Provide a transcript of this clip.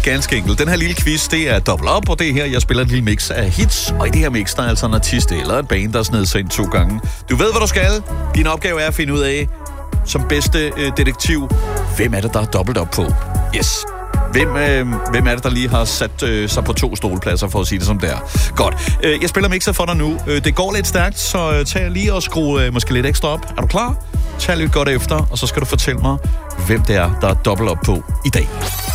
ganske enkelt. Den her lille quiz, det er Double Up, og det er her, jeg spiller et lille mix af hits. Og i det her mix, der er altså en artist eller et band, der er snedet sig ind 2 gange. Du ved, hvad du skal. Din opgave er at finde ud af, som bedste detektiv, hvem er det, der er dobbelt op på? Yes. Hvem er det, der lige har sat sig på 2 stolpladser, for at sige det som det er? Godt. Jeg spiller mixet for dig nu. Det går lidt stærkt, så tag lige og skru måske lidt ekstra op. Er du klar? Tag lidt godt efter, og så skal du fortælle mig, hvem det er, der er dobbelt op på i dag.